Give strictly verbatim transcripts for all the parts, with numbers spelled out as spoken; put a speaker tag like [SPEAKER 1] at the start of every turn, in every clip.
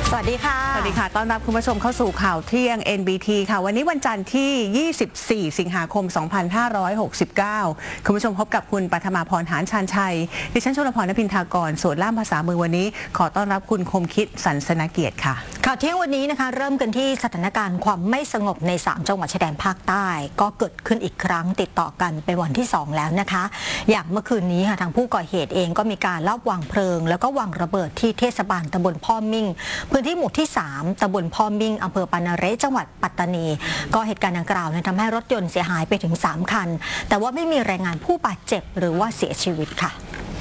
[SPEAKER 1] สวัสดีค่ะ
[SPEAKER 2] สวัสดีค่ะต้อนรับคุณผู้ชมเข้าสู่ข่าวเที่ยง เอ็น บี ที ค่ะวันนี้วันจันทร์ที่ ยี่สิบสี่ สิงหาคม สองพันห้าร้อยหกสิบเก้า คุณผู้ชมพบกับคุณปัทมาพร หานชาญชัยดิฉันชลพร ณพินทากรส่วนล่ามภาษามือวันนี้ขอต้อนรับคุณคมคิดสันสนเกียรติค่ะ
[SPEAKER 1] ข่าวเที่ยงวันนี้นะคะเริ่มกันที่สถานการณ์ความไม่สงบในสามจังหวัดชายแดนภาคใต้ก็เกิดขึ้นอีกครั้งติดต่อกันเป็นวันที่สองแล้วนะคะอย่างเมื่อคืนนี้ค่ะทางผู้ก่อเหตุเองก็มีการลอบวางเพลิงแล้วก็วางระเบิดที่เทศบาลตำบลพ่อมิ่งพื้นที่หมู่ที่สามตำบลพ่อมิ่งอำเภอปานาเรจังหวัดปัตตานีก็เหตุการณ์ดังกล่าวเนี่ยทำให้รถยนต์เสียหายไปถึงสามคันแต่ว่าไม่มีรายงานผู้บาดเจ็บหรือว่าเสียชีวิตค่ะ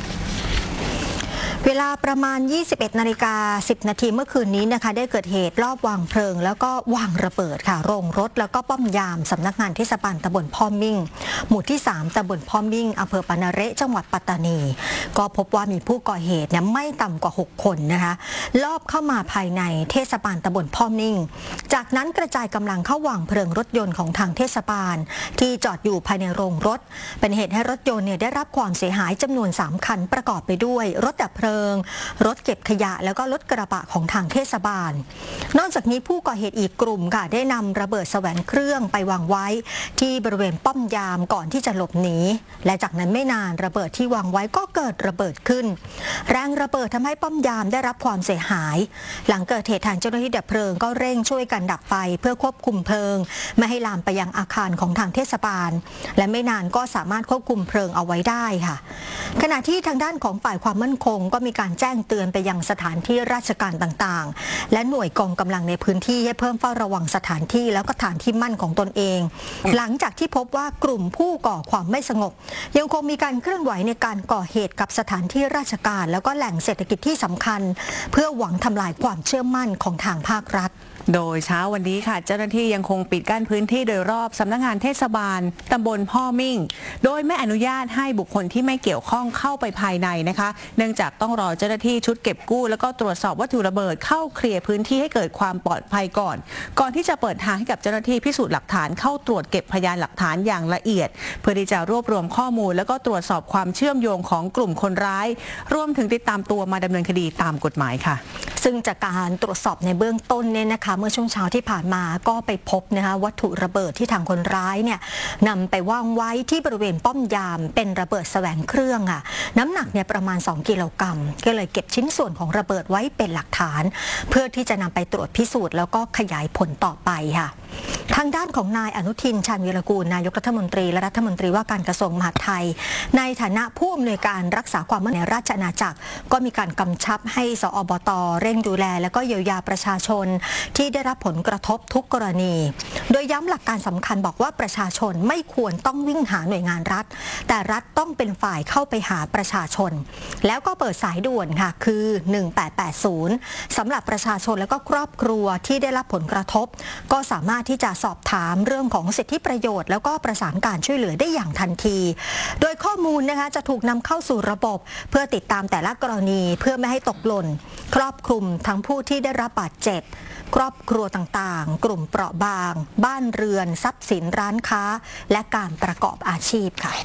[SPEAKER 1] เวลาประมาณ ยี่สิบเอ็ดนาฬิกาสิบนาทีเมื่อคืนนี้นะคะได้เกิดเหตุลอบวางเพลิงแล้วก็วางระเบิดค่ะโรงรถแล้วก็ป้อมยามสำนักงานเทศบาลตำบลพ่อมิ่งหมู่ที่สามตำบลพ่อมิ่งอำเภอปานาเระจังหวัดปัตตานีก็พบว่ามีผู้ก่อเหตุเนี่ยไม่ต่ำกว่าหกคนนะคะลอบเข้ามาภายในเทศบาลตำบลพ่อมิ่งจากนั้นกระจายกำลังเข้าวางเพลิงรถยนต์ของทางเทศบาลที่จอดอยู่ภายในโรงรถเป็นเหตุให้รถยนต์เนี่ยได้รับความเสียหายจำนวนสามคันประกอบไปด้วยรถดับเพลิงรถเก็บขยะแล้วก็รถกระบะของทางเทศบาลนอกจากนี้ผู้ก่อเหตุอีกกลุ่มค่ะได้นำระเบิดแสวงเครื่องไปวางไว้ที่บริเวณป้อมยามก่อนที่จะหลบหนีและจากนั้นไม่นานระเบิดที่วางไว้ก็เกิดระเบิดขึ้นแรงระเบิดทำให้ป้อมยามได้รับความเสียหายหลังเกิดเหตุทางเจ้าหน้าที่ดับเพลิงก็เร่งช่วยกันดับไฟเพื่อควบคุมเพลิงไม่ให้ลามไปยังอาคารของทางเทศบาลและไม่นานก็สามารถควบคุมเพลิงเอาไว้ได้ค่ะขณะที่ทางด้านของฝ่ายความมั่นคงก็มีการแจ้งเตือนไปยังสถานที่ราชการต่างๆและหน่วยกองกำลังในพื้นที่ให้เพิ่มเฝ้าระวังสถานที่แล้วก็ฐานที่มั่นของตนเองหลังจากที่พบว่ากลุ่มผู้ก่อความไม่สงบยังคงมีการเคลื่อนไหวในการก่อเหตุกับสถานที่ราชการแล้วก็แหล่งเศรษฐกิจที่สำคัญเพื่อหวังทำลายความเชื่อมั่นของทางภาครัฐ
[SPEAKER 2] โดยเช้าวันนี้ค่ะเจ้าหน้าที่ยังคงปิดกั้นพื้นที่โดยรอบสำนักงานเทศบาลตำบลพ่อมิ่งโดยไม่อนุญาตให้บุคคลที่ไม่เกี่ยวข้องเข้าไปภายในนะคะเนื่องจากต้องรอเจ้าหน้าที่ชุดเก็บกู้แล้วก็ตรวจสอบวัตถุระเบิดเข้าเคลียร์พื้นที่ให้เกิดความปลอดภัยก่อนก่อนที่จะเปิดทางให้กับเจ้าหน้าที่พิสูจน์หลักฐานเข้าตรวจเก็บพยานหลักฐานอย่างละเอียดเพื่อที่จะรวบรวมข้อมูลแล้วก็ตรวจสอบความเชื่อมโยงของกลุ่มคนร้ายรวมถึงติดตามตัวมาดำเนินคดีตามกฎหมายค่ะ
[SPEAKER 1] ซึ่งจากการตรวจสอบในเบื้องต้นเนี่ยนะคะเมื่อช่วงเช้าที่ผ่านมาก็ไปพบนะคะวัตถุระเบิดที่ทางคนร้ายเนี่ยนำไปวางไว้ที่บริเวณป้อมยามเป็นระเบิดแสวงเครื่องอ่ะน้ำหนักเนี่ยประมาณสองกิโลกรัมก็เลยเก็บชิ้นส่วนของระเบิดไว้เป็นหลักฐานเพื่อที่จะนำไปตรวจพิสูจน์แล้วก็ขยายผลต่อไปค่ะทางด้านของนายอนุทินชาญวีรกูลนายกรัฐมนตรีและรัฐมนตรีว่าการกระทรวงมหาดไทยในฐานะผู้อำนวยการรักษาความมั่นคงในราชอาณาจักรก็มีการกำชับให้สอบต.เร่งดูแลและก็เยียวยาประชาชนที่ได้รับผลกระทบทุกกรณีโดยย้ำหลักการสำคัญบอกว่าประชาชนไม่ควรต้องวิ่งหาหน่วยงานรัฐแต่รัฐต้องเป็นฝ่ายเข้าไปหาประชาชนแล้วก็เปิดสายด่วนค่ะคือหนึ่งแปดแปดศูนย์สำหรับประชาชนและก็ครอบครัวที่ได้รับผลกระทบก็สามารถที่จะสอบถามเรื่องของสิทธิประโยชน์แล้วก็ประสานการช่วยเหลือได้อย่างทันทีโดยข้อมูลนะคะจะถูกนำเข้าสู่ระบบเพื่อติดตามแต่ละกรณีเพื่อไม่ให้ตกหล่นครอบคลุมทั้งผู้ที่ได้รับบาดเจ็บครอบครัวต่างๆกลุ่มเปราะบางบ้านเรือนทรัพย์สินร้านค้าและการประกอบอาชีพค่ะ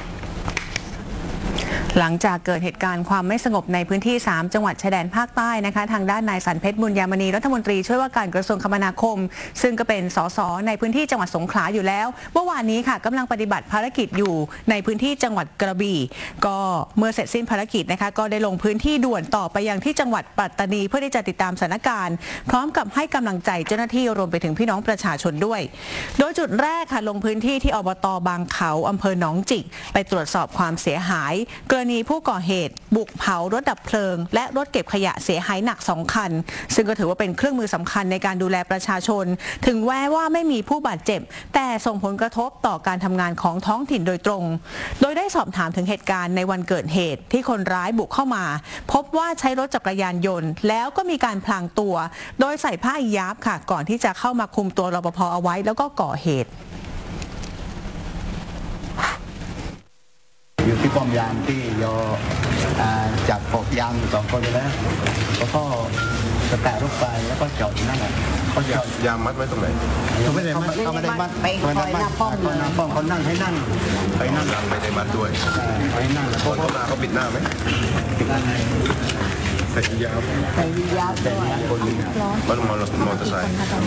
[SPEAKER 2] หลังจากเกิดเหตุการณ์ความไม่สงบในพื้นที่สามจังหวัดชายแดนภาคใต้นะคะทางด้านนายสันเพชรบุญยามณีรัฐมนตรีช่วยว่าการกระทรวงคมนาคมซึ่งก็เป็นสสในพื้นที่จังหวัดสงขลาอยู่แล้วเมื่อวานนี้ค่ะกำลังปฏิบัติภารกิจอยู่ในพื้นที่จังหวัดกระบี่ก็เมื่อเสร็จสิ้นภารกิจนะคะก็ได้ลงพื้นที่ด่วนต่อไปยังที่จังหวัดปัตตานีเพื่อที่จะติดตามสถานการณ์พร้อมกับให้กำลังใจเจ้าหน้าที่รวมไปถึงพี่น้องประชาชนด้วยโดยจุดแรกค่ะลงพื้นที่ที่อบต.บางเขาอำเภอหนองจิกไปตรวจสอบความเสียหายกรณีผู้ก่อเหตุบุกเผารถดับเพลิงและรถเก็บขยะเสียหายหนักสองคันซึ่งก็ถือว่าเป็นเครื่องมือสำคัญในการดูแลประชาชนถึงแม้ว่าไม่มีผู้บาดเจ็บแต่ส่งผลกระทบต่อการทำงานของท้องถิ่นโดยตรงโดยได้สอบถามถึงเหตุการณ์ในวันเกิดเหตุที่คนร้ายบุกเข้ามาพบว่าใช้รถจักรยานยนต์แล้วก็มีการพลางตัวโดยใส่ผ้าอียับค่ะก่อนที่จะเข้ามาคุมตัวรปภ.เอาไว้แล้วก็ก่อเหตุ
[SPEAKER 3] อยู่ที่ป้อมยามที่ยอจับปกยางสองคนแล้วแล้วก็สกัดรถไฟแล้วก็จอดนั่นแหละเขาจอด
[SPEAKER 4] ยามมัดไว้ตรงไหน
[SPEAKER 3] เขาไม่ได้มัดเขาไม่ได้มัดไปคอยหน้าป้อมเลยหน้าป้อมเขานั่งให้นั่ง
[SPEAKER 4] ไปนั่งไม่ได้มัดด้วย
[SPEAKER 3] ไปนั่งแล้ว
[SPEAKER 4] คนเข้ามาเขาปิดหน้าไหม
[SPEAKER 3] ปิดหน้าเส
[SPEAKER 4] ส่ฮิญาบ
[SPEAKER 5] ใส่วิญญาณ
[SPEAKER 3] แต่
[SPEAKER 5] ด้วย
[SPEAKER 3] เนี่ยคนหนึ่งอะ
[SPEAKER 4] มันมอมอเตอร์ไซค์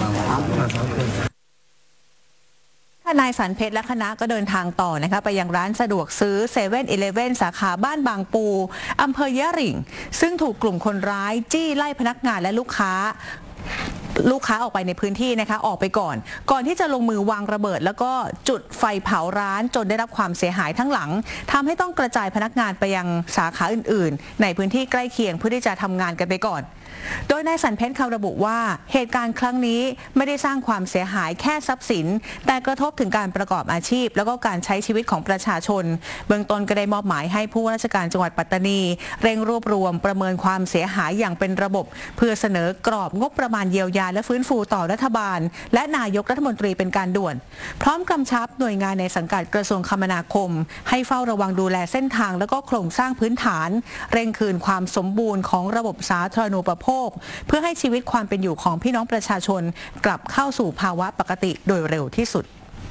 [SPEAKER 2] นายสันเพชรและคณะก็เดินทางต่อนะคะไปยังร้านสะดวกซื้อเซเว่นอีเลฟเว่นสาขาบ้านบางปูอำเภอยะหริ่งซึ่งถูกกลุ่มคนร้ายจี้ไล่พนักงานและลูกค้าลูกค้าออกไปในพื้นที่นะคะออกไปก่อนก่อนที่จะลงมือวางระเบิดแล้วก็จุดไฟเผาร้านจนได้รับความเสียหายทั้งหลังทำให้ต้องกระจายพนักงานไปยังสาขาอื่นๆในพื้นที่ใกล้เคียงเพื่อที่จะทำงานกันไปก่อนโดยนายสันเพชรเขาระบุว่าเหตุการณ์ครั้งนี้ไม่ได้สร้างความเสียหายแค่ทรัพย์สินแต่กระทบถึงการประกอบอาชีพแล้วก็การใช้ชีวิตของประชาชนเบื้องต้นก็ได้มอบหมายให้ผู้ว่าราชการจังหวัดปัตตานีเร่งรวบรวมประเมินความเสียหายอย่างเป็นระบบเพื่อเสนอกรอบงบประมาณเยียวยาและฟื้นฟูต่อรัฐบาลและนายกรัฐมนตรีเป็นการด่วนพร้อมกำชับหน่วยงานในสังกัดกระทรวงคมนาคมให้เฝ้าระวังดูแลเส้นทางแล้วก็โครงสร้างพื้นฐานเร่งคืนความสมบูรณ์ของระบบสาธารณูปโภคเพื่อให้ชีวิตความเป็นอยู่ของพี่น้องประชาชนกลับเข้าสู่ภาวะปกติโดยเร็วที่สุด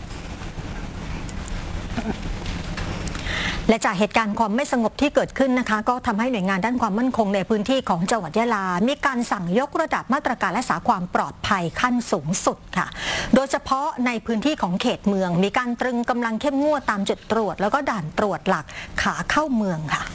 [SPEAKER 1] และจากเหตุการณ์ความไม่สงบที่เกิดขึ้นนะคะก็ทำให้หน่วยงานด้านความมั่นคงในพื้นที่ของจังหวัดยะลามีการสั่งยกระดับมาตรการรักษาความปลอดภัยขั้นสูงสุดค่ะโดยเฉพาะในพื้นที่ของเขตเมืองมีการตรึงกำลังเข้มงวดตามจุดตรวจแล้วก็ด่านตรวจหลักขาเข้าเมืองค่ะ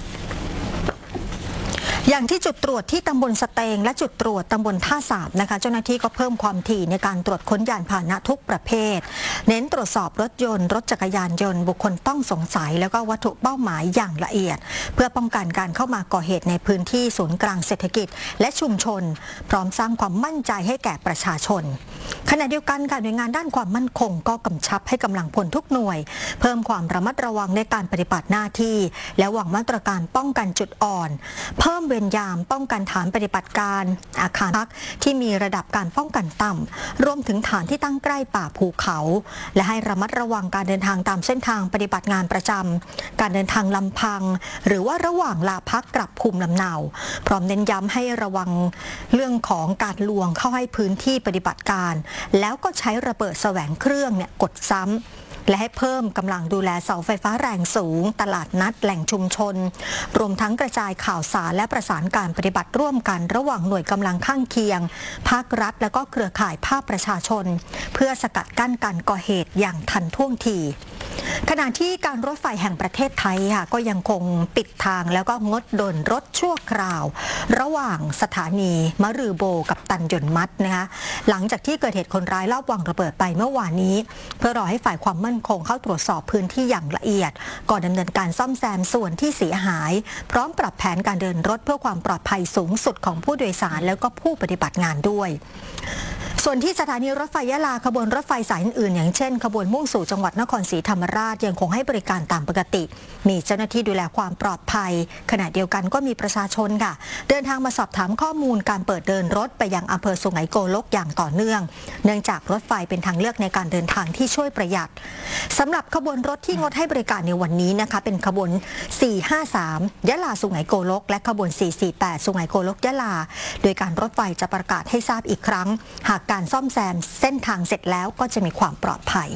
[SPEAKER 1] อย่างที่จุดตรวจที่ตำบลสเตงและจุดตรวจตำบลท่าสาบนะคะเจ้าหน้าที่ก็เพิ่มความถี่ในการตรวจค้นยานพาหนะทุกประเภทเน้นตรวจสอบรถยนต์รถจักรยานยนต์บุคคลต้องสงสัยแล้วก็วัตถุเป้าหมายอย่างละเอียดเพื่อป้องกันการเข้ามาก่อเหตุในพื้นที่ศูนย์กลางเศรษฐกิจและชุมชนพร้อมสร้างความมั่นใจให้แก่ประชาชนขณะเดียวกันการหน่วยงานด้านความมั่นคงก็กำชับให้กำลังพลทุกหน่วยเพิ่มความระมัดระวังในการปฏิบัติหน้าที่และวางมาตรการป้องกันจุดอ่อนเพิ่มเวรยามป้องกันฐานปฏิบัติการอาคารพักที่มีระดับการป้องกันต่ำรวมถึงฐานที่ตั้งใกล้ป่าภูเขาและให้ระมัดระวังการเดินทางตามเส้นทางปฏิบัติงานประจำการเดินทางลำพังหรือว่าระหว่างลาพักกลับภูมิลำเนาพร้อมเน้นย้ำให้ระวังเรื่องของการลวงเข้าให้พื้นที่ปฏิบัติการแล้วก็ใช้ระเบิดแสวงเครื่องเนี่ยกดซ้ำและให้เพิ่มกำลังดูแลเสาไฟฟ้าแรงสูงตลาดนัดแหล่งชุมชนรวมทั้งกระจายข่าวสารและประสานการปฏิบัติร่วมกันระหว่างหน่วยกำลังข้างเคียงภาครัฐและก็เครือข่ายภาคประชาชนเพื่อสกัดกั้นการก่อเหตุอย่างทันท่วงทีขณะที่การรถไฟแห่งประเทศไทยค่ะก็ยังคงปิดทางแล้วก็งดเดินรถชั่วคราวระหว่างสถานีมะรือโบกับตันหยนมัดนะคะหลังจากที่เกิดเหตุคนร้ายลอบวางระเบิดไปเมื่อวานนี้เพื่อรอให้ฝ่ายความมั่นคงเข้าตรวจสอบพื้นที่อย่างละเอียดก่อนดำเนินการซ่อมแซมส่วนที่เสียหายพร้อมปรับแผนการเดินรถเพื่อความปลอดภัยสูงสุดของผู้โดยสารแล้วก็ผู้ปฏิบัติงานด้วยส่วนที่สถานีรถไฟยะลาขบวนรถไฟสายอื่นๆอย่างเช่นขบวนมุ่งสู่จังหวัดนครศรีธรรมราชยังคงให้บริการตามปกติมีเจ้าหน้าที่ดูแลความปลอดภัยขณะเดียวกันก็มีประชาชนค่ะเดินทางมาสอบถามข้อมูลการเปิดเดินรถไปยังอำเภอสุไหงโกลกอย่างต่อเนื่องเนื่องจากรถไฟเป็นทางเลือกในการเดินทางที่ช่วยประหยัดสำหรับขบวนรถที่งดให้บริการในวันนี้นะคะเป็นขบวนสี่ห้าสามยะลาสุไหงโกลกและขบวนสี่สี่แปดสุไหงโกลกยะลาโดยการรถไฟจะประกาศให้ทราบอีกครั้งหากการซ่อมแซมเส้นทางเสร็จแล้วก็จะมีความปลอดภัย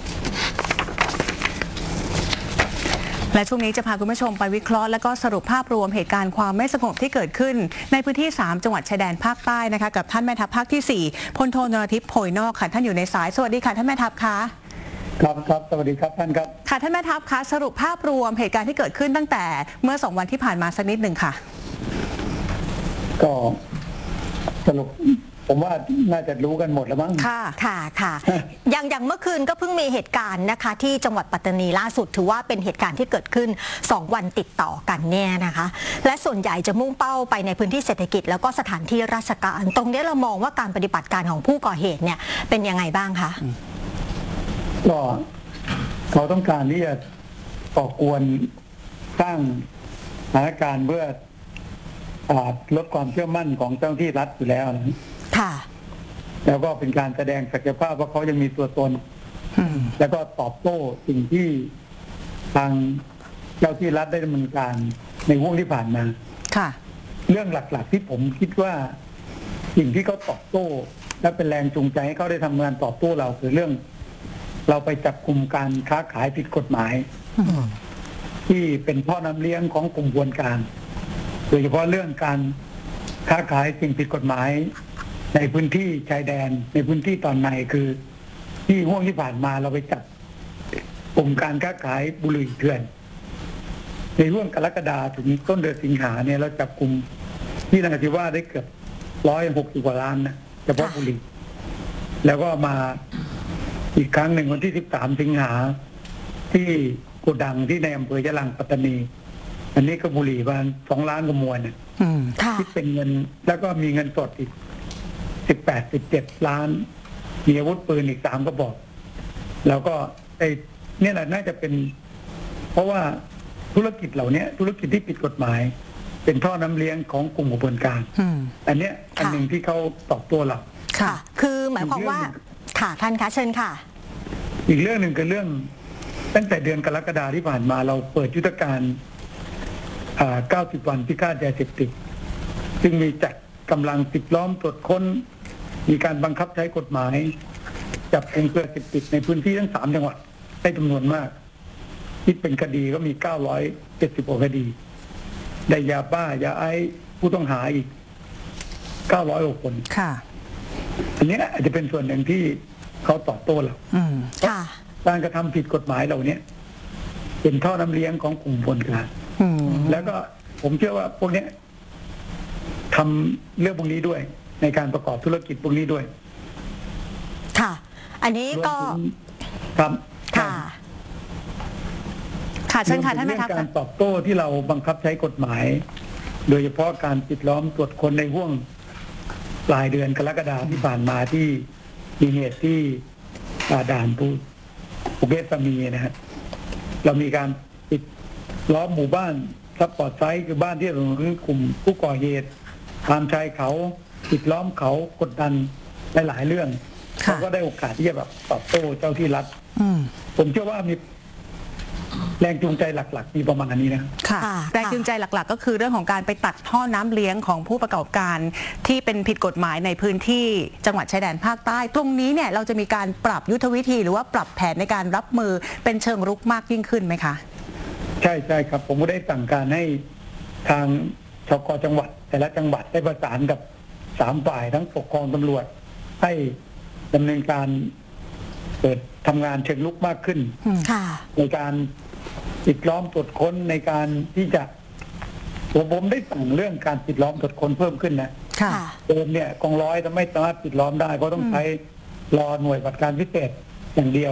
[SPEAKER 2] และช่วงนี้จะพาคุณผู้ชมไปวิเคราะห์และก็สรุปภาพรวมเหตุการณ์ความไม่สงบที่เกิดขึ้นในพื้นที่สามจังหวัดชายแดนภาคใต้นะคะกับท่านแม่ทัพภาคที่สี่พลโทนรทิพย์โพยนอกค่ะท่านอยู่ในสายสวัสดีค่ะท่านแม่ทัพคะ
[SPEAKER 6] ครับครับสวัสดีครับท่านครับ
[SPEAKER 2] ค่ะท่านแม่ทัพคะสรุปภาพรวมเหตุการณ์ที่เกิดขึ้นตั้งแต่เมื่อสองวันที่ผ่านมาสักนิดหนึ่งค่ะ
[SPEAKER 6] ก็สรุปผมว่าน่าจะรู้กันหมดแล้วมั้ง
[SPEAKER 1] ค่ะค่ะค่ะอย่างอย่างเมื่อคืนก็เพิ่งมีเหตุการณ์นะคะที่จังหวัดปัตตานีล่าสุดถือว่าเป็นเหตุการณ์ที่เกิดขึ้นสองวันติดต่อกันเนี่ยนะคะและส่วนใหญ่จะมุ่งเป้าไปในพื้นที่เศรษฐกิจแล้วก็สถานที่ราชการตรงนี้เรามองว่าการปฏิบัติการของผู้ก่อเหตุเนี่ยเป็นยังไงบ้างคะ
[SPEAKER 6] ก็เขาต้องการที่จะก่อกวนสร้างสถานการณ์เพื่อลดความเชื่อมั่นของเจ้าหน้าที่รัฐอยู่แล้วนะ
[SPEAKER 1] ค่ะ
[SPEAKER 6] แล้วก็เป็นการแสดงศักยภาพว่าเขายังมีตัวตนแล้วก็ตอบโต้สิ่งที่ทางเจ้าที่รัฐได้ดำเนินการในห่วงที่ผ่านมา
[SPEAKER 2] ค่ะ
[SPEAKER 6] เรื่องหลักๆที่ผมคิดว่าสิ่งที่เขาตอบโต้และเป็นแรงจูงใจให้เขาได้ทำงานตอบโต้เราคือเรื่องเราไปจับกลุ่มการค้าขายผิดกฎหมายที่เป็นพ่อน้ำเลี้ยงของกลุ่มขบวนการโดยเฉพาะเรื่องการค้าขายสิ่งผิดกฎหมายในพื้นที่ชายแดนในพื้นที่ตอนในคือที่ห่วงที่ผ่านมาเราไปจับกลุ่มการค้าขายบุหรี่เถื่อนในห่วงกรกฎาถึงต้นเดือนสิงหาเนี่ยเราจับกลุ่มที่นราธิวาสได้เกือบร้อยหกสิบกว่าล้านนะเฉพาะบุหรี่แล้วก็มาอีกครั้งหนึ่งวันที่สิบสามสิงหาที่โกดังที่ในอำเภอยะลังปัตตานีอันนี้ก็บุหรี่ประมาณสองล้านกว่ามวลเนี่ย
[SPEAKER 2] อืม
[SPEAKER 1] ค่ะ
[SPEAKER 6] คิดเป็นเงินแล้วก็มีเงินสดอีกสิบแปดสิบเจ็ดล้านมีอาวุธปืนอีกสามกระบอกแล้วก็ไอ้เนี่ยแหละน่าจะเป็น เพราะว่าธุรกิจเหล่านี้ธุรกิจที่ผิดกฎหมาย เป็นท่อน้ำเลี้ยงของกลุ่มอุบลการ
[SPEAKER 2] อืม
[SPEAKER 6] อันเนี้ยอันหนึ่งที่เขาตอบโต้เรา
[SPEAKER 1] ค่ะ คือหมายความว่า ค่ะท่านคะเชิญค่ะ
[SPEAKER 6] อีกเรื่องหนึ่งคือเรื่องตั้งแต่เดือนกรกฎาที่ผ่านมาเราเปิดยุทธการอ่าเก้าสิบวันพิฆาตยาเสพติดซึ่งมีจัดกำลังปิดล้อมตรวจค้น มีการบังคับใช้กฎหมาย จับกลุ่มเครือเสพติดในพื้นที่ทั้งสามจังหวัดได้จำนวนมากที่เป็นคดีก็มีเก้าร้อยเจ็ดสิบกว่าคดีได้ยาบ้ายาไอซ์ผู้ต้องหาอีกเก้าร้อยกว่าคน
[SPEAKER 2] ค่ะ
[SPEAKER 6] อันนี้อาจจะเป็นส่วนหนึ่งที่เขาตอบโต้เรา
[SPEAKER 2] อืม
[SPEAKER 1] ค่ะ
[SPEAKER 6] การกระทำผิดกฎหมายเหล่านี้เป็นท่อน้ำเลี้ยงของกลุ่มบนการ
[SPEAKER 2] อืม
[SPEAKER 6] แล้วก็ผมเชื่อว่าพวกนี้ทำเรื่องพวกนี้ด้วย ในการประกอบธุรกิจพวกนี้ด้วย
[SPEAKER 1] ค่ะ อันนี้
[SPEAKER 6] รวม
[SPEAKER 1] ก็
[SPEAKER 6] ถึงครับ
[SPEAKER 1] ค่ะ
[SPEAKER 2] ค่ะเชิญค่ะท่าน
[SPEAKER 6] รว
[SPEAKER 2] แม่
[SPEAKER 6] มถึง
[SPEAKER 2] ทัพ
[SPEAKER 6] เรื่องการ
[SPEAKER 2] ค่ะ
[SPEAKER 6] ตอบโต้ที่เราบังคับใช้กฎหมาย โดยเฉพาะการปิดล้อมตรวจคนในห่วงปลายเดือนกรกฎาคมที่ผ่านมาที่มีเหตุที่อ่าด่านภูภูเก็ตสมีนะฮะเรามีการปิดล้อมหมู่บ้านซับปอร์ตไซต์คือบ้านที่เราคือกลุ่มผู้ก่อเหตุตามชายเขาปิดล้อมเขากดดันหลายๆเรื่อง
[SPEAKER 2] ค่ะ
[SPEAKER 6] เขาก็ได้โอกาสที่จะแบบตอบโต้เจ้าที่รัฐ
[SPEAKER 2] อืม
[SPEAKER 6] ผมเชื่อว่ามีแรงจูงใจหลักๆมีประมาณนี้นะ
[SPEAKER 2] ค่ะ
[SPEAKER 1] ค่ะ
[SPEAKER 2] แรงจูงใจหลักๆ ก็คือเรื่องของการไปตัดท่อน้ำเลี้ยงของผู้ประกอบการที่เป็นผิดกฎหมายในพื้นที่จังหวัดชายแดนภาคใต้ ตรงนี้เนี่ยเราจะมีการปรับยุทธวิธีหรือว่าปรับแผนในการรับมือเป็นเชิงรุกมากยิ่งขึ้นไหมคะ
[SPEAKER 6] ใช่ใช่ครับ ผมก็ได้สั่งการให้ทางชกจังหวัด แต่ละจังหวัดได้ประสานกับสามฝ่ายทั้งปกครองตำรวจ ให้ดำเนินการเปิดทำงานเชิงลุกมากขึ้น
[SPEAKER 1] ค่ะ
[SPEAKER 6] ในการปิดล้อมตรวจค้นในการที่จะผมผมได้สั่งเรื่องการปิดล้อมตรวจค้นเพิ่มขึ้นนะ
[SPEAKER 2] ค่ะ
[SPEAKER 6] เดิมเนี่ยกองร้อยจะไม่สามารถปิดล้อมได้เพราะต้องใช้รอหน่วยปฏิบัติการพิเศษอย่างเดียว